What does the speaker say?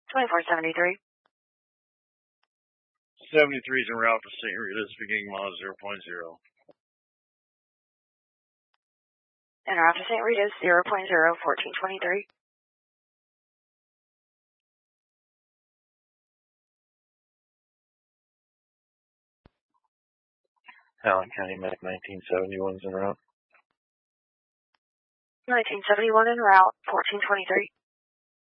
2473. 73 is en route for St. Rita's, beginning miles 0.0. En route to St. Rita's, 0.0, 1423. Allen County Medic 1971 is en route. 1971 en route, 1423.